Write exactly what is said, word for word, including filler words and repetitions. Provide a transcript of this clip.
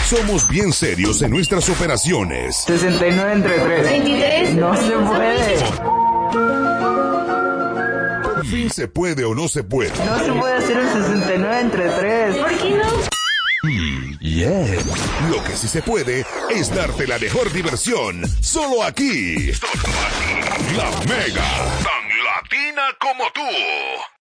Somos bien serios en nuestras operaciones. sesenta y nueve entre tres. veintitrés. No se puede. Por fin se puede o no se puede. No se puede hacer un sesenta y nueve entre tres. ¿Por qué no? Yeah. Lo que sí se puede es darte la mejor diversión. Solo aquí. Solo aquí. La Mega. Tan latina como tú.